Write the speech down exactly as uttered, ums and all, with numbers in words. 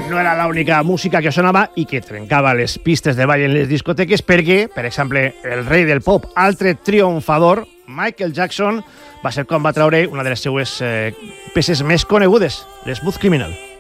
no era l'única música que sonava i que trencava les pistes de ball en les discoteques, perquè, per exemple, el rei del pop, altre triomfador, Michael Jackson, va ser quan va treure una de les seues eh, peces més conegudes, l'Smooth Criminal.